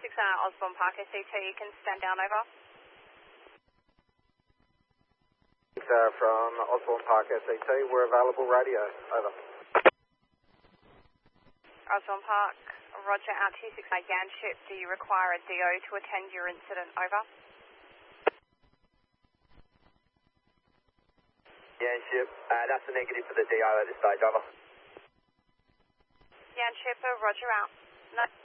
Osborne Park SCT, you can stand down, over. From Osborne Park SCT, we're available radio, over. Osborne Park, roger, out 269 Yanship, do you require a DO to attend your incident, over? Yanship, that's a negative for the DO at this stage, over. Yanship, roger, out. No.